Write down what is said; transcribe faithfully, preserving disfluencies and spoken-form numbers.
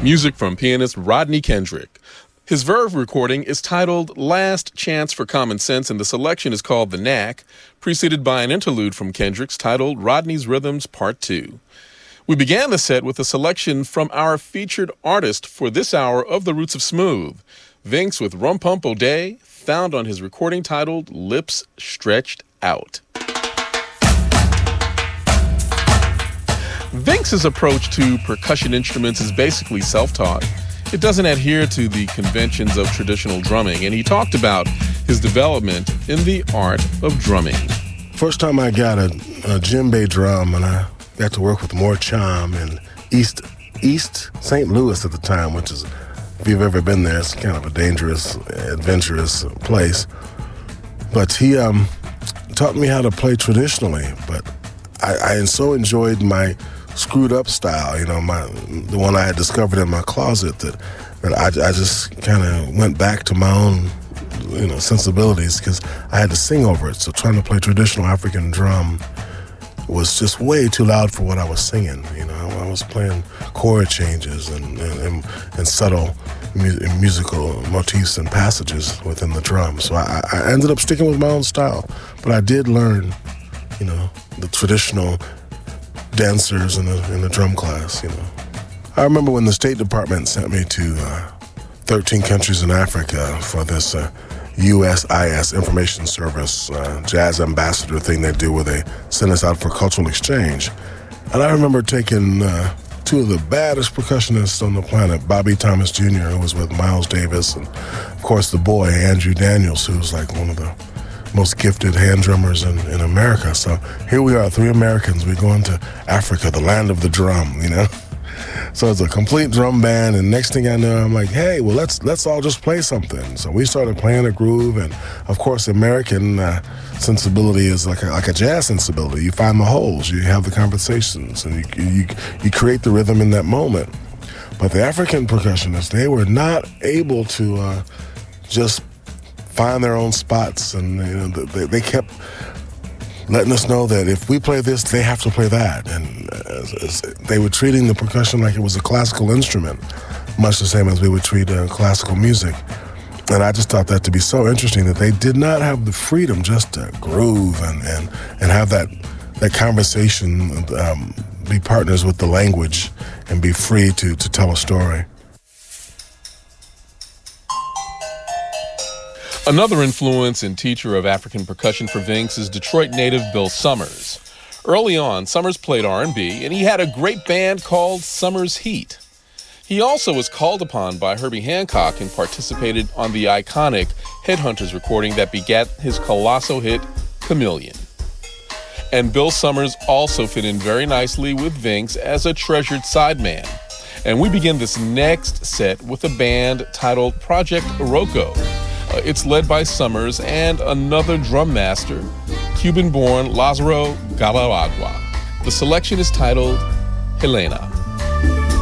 Music from pianist Rodney Kendrick. His Verve recording is titled Last Chance for Common Sense, and the selection is called The Knack, preceded by an interlude from Kendrick's titled Rodney's Rhythms Part two. We began the set with a selection from our featured artist for this hour of The Roots of Smooth, Vinx with Rum Pump O'Day, found on his recording titled Lips Stretched Out. Vinx's approach to percussion instruments is basically self-taught. It doesn't adhere to the conventions of traditional drumming, and he talked about his development in the art of drumming. First time I got a, a djembe drum, and I got to work with Moore Cham in East East Saint Louis at the time, which is, if you've ever been there, it's kind of a dangerous, adventurous place. But he um, taught me how to play traditionally, but I, I so enjoyed my screwed up style, you know, my the one I had discovered in my closet, that, that I, I just kind of went back to my own, you know, sensibilities, because I had to sing over it. So trying to play traditional African drum was just way too loud for what I was singing. You know, I was playing chord changes and and, and subtle mu- musical motifs and passages within the drum. So I, I ended up sticking with my own style, but I did learn, you know, the traditional dancers in the in the drum class. You know, I remember when the State Department sent me to uh, thirteen countries in Africa for this uh, U S I S Information Service uh, jazz ambassador thing they do, where they send us out for cultural exchange. And I remember taking uh, two of the baddest percussionists on the planet, Bobby Thomas Junior, who was with Miles Davis, and of course the boy Andrew Daniels, who's like one of the most gifted hand drummers in, in America. So here we are, three Americans. We're going to Africa, the land of the drum, you know? So it's a complete drum band, and next thing I know, I'm like, hey, well, let's let's all just play something. So we started playing a groove, and of course, American uh, sensibility is like a, like a jazz sensibility. You find the holes, you have the conversations, and you, you, you create the rhythm in that moment. But the African percussionists, they were not able to uh, just find their own spots, and you know, they, they kept letting us know that if we play this, they have to play that. And as, as they were treating the percussion like it was a classical instrument, much the same as we would treat uh, classical music. And I just thought that to be so interesting, that they did not have the freedom just to groove and, and, and have that, that conversation, um, be partners with the language, and be free to, to tell a story. Another influence and teacher of African percussion for Vinx is Detroit native Bill Summers. Early on, Summers played R and B, and he had a great band called Summers Heat. He also was called upon by Herbie Hancock and participated on the iconic Headhunters recording that begat his colossal hit, Chameleon. And Bill Summers also fit in very nicely with Vinx as a treasured sideman. And we begin this next set with a band titled Project Iroko. Uh, it's led by Summers and another drum master, Cuban-born Lazaro Galaragua. The selection is titled Helena.